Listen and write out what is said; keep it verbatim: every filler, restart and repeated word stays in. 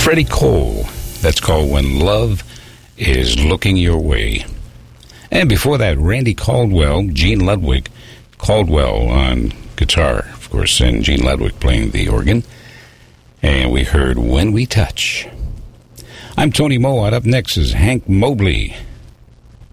Freddie Cole. That's called When Love Is Looking Your Way. And before that, Randy Caldwell, Gene Ludwig Caldwell on guitar, of course, and Gene Ludwig playing the organ. And we heard When We Touch. I'm Tony Mowatt. Up next is Hank Mobley.